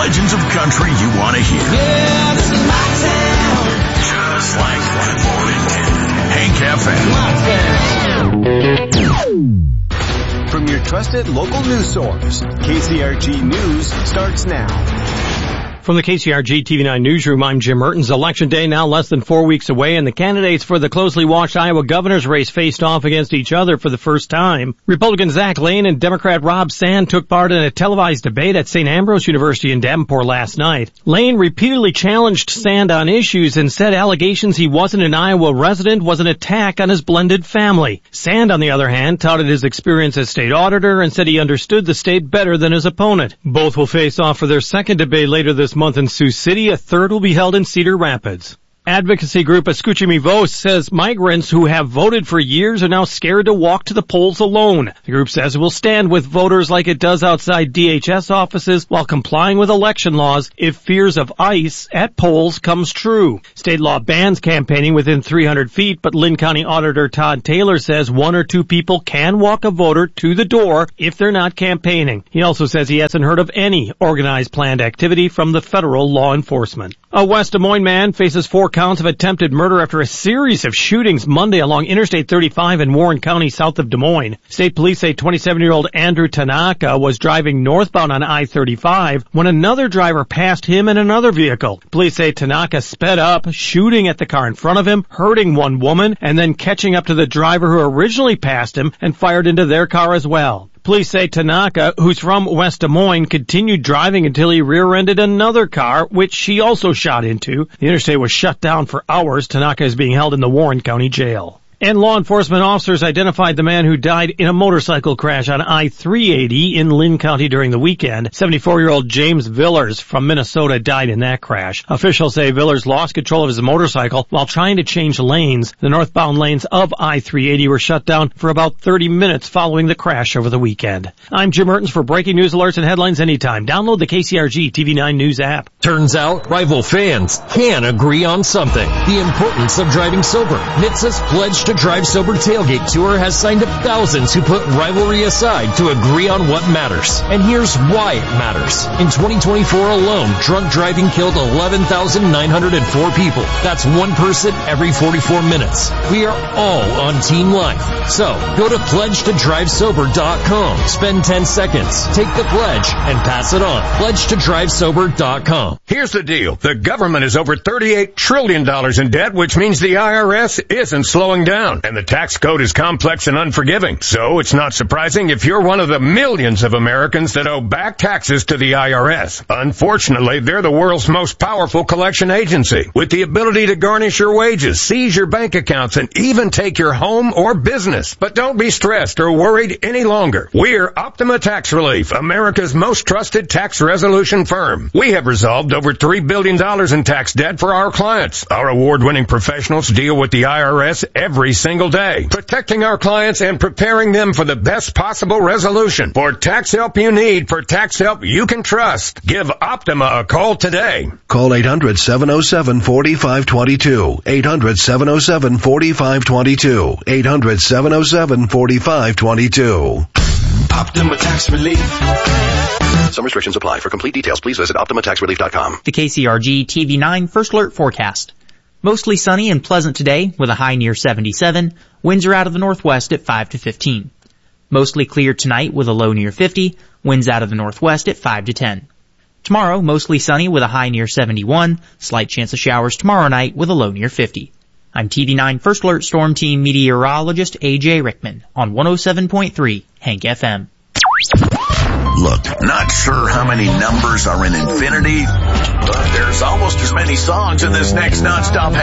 legends of country you want to hear. Yeah, this is my town. Just like Hank FM. From your trusted local news source, KCRG News starts now. From the KCRG TV9 newsroom, I'm Jim Mertens. Election day now less than 4 weeks away, and the candidates for the closely watched Iowa governor's race faced off against each other for the first time. Republican Zach Lane and Democrat Rob Sand took part in a televised debate at St. Ambrose University in Davenport last night. Lane repeatedly challenged Sand on issues and said allegations he wasn't an Iowa resident was an attack on his blended family. Sand, on the other hand, touted his experience as state auditor and said he understood the state better than his opponent. Both will face off for their second debate later this month in Sioux City. A third will be held in Cedar Rapids. Advocacy group Escucha Mi Voz says migrants who have voted for years are now scared to walk to the polls alone. The group says it will stand with voters like it does outside DHS offices while complying with election laws if fears of ICE at polls comes true. State law bans campaigning within 300 feet, but Lynn County Auditor Todd Taylor says 1 or 2 people can walk a voter to the door if they're not campaigning. He also says he hasn't heard of any organized planned activity from the federal law enforcement. A West Des Moines man faces 4 counts of attempted murder after a series of shootings Monday along Interstate 35 in Warren County south of Des Moines. State police say 27-year-old Andrew Tanaka was driving northbound on I-35 when another driver passed him in another vehicle. Police say Tanaka sped up, shooting at the car in front of him, hurting one woman, and then catching up to the driver who originally passed him and fired into their car as well. Police say Tanaka, who's from West Des Moines, continued driving until he rear-ended another car, which he also shot into. The interstate was shut down for hours. Tanaka is being held in the Warren County Jail. And law enforcement officers identified the man who died in a motorcycle crash on I-380 in Lynn County during the weekend. 74-year-old James Villers from Minnesota died in that crash. Officials say Villers lost control of his motorcycle while trying to change lanes. The northbound lanes of I-380 were shut down for about 30 minutes following the crash over the weekend. I'm Jim Mertens for breaking news alerts and headlines anytime. Download the KCRG TV9 News app. Turns out rival fans can agree on something. The importance of driving sober. NHTSA's Pledge to Drive Sober Tailgate Tour has signed up thousands who put rivalry aside to agree on what matters. And here's why it matters. In 2024 alone, drunk driving killed 11,904 people. That's 1 person every 44 minutes. We are all on Team Life. So, go to pledgetodrivesober.com. Spend 10 seconds. Take the pledge and pass it on. Pledgetodrivesober.com. Here's the deal. The government is over $38 trillion in debt, which means the IRS isn't slowing down. And the tax code is complex and unforgiving. So it's not surprising if you're one of the millions of Americans that owe back taxes to the IRS. Unfortunately, they're the world's most powerful collection agency, with the ability to garnish your wages, seize your bank accounts, and even take your home or business. But don't be stressed or worried any longer. We're Optima Tax Relief, America's most trusted tax resolution firm. We have resolved over $3 billion in tax debt for our clients. Our award-winning professionals deal with the IRS every single day, protecting our clients and preparing them for the best possible resolution. For tax help you need, for tax help you can trust, give Optima a call today. Call 800-707-4522. 800-707-4522. 800-707-4522. Optima Tax Relief. Some restrictions apply. For complete details, please visit OptimaTaxRelief.com. The KCRG TV9 First Alert Forecast. Mostly sunny and pleasant today with a high near 77. Winds are out of the northwest at 5 to 15. Mostly clear tonight with a low near 50. Winds out of the northwest at 5 to 10. Tomorrow, mostly sunny with a high near 71. Slight chance of showers tomorrow night with a low near 50. I'm TV9 First Alert Storm Team meteorologist A.J. Rickman on 107.3 Hank FM. Look, not sure how many numbers are in infinity, but there's almost as many songs in this next nonstop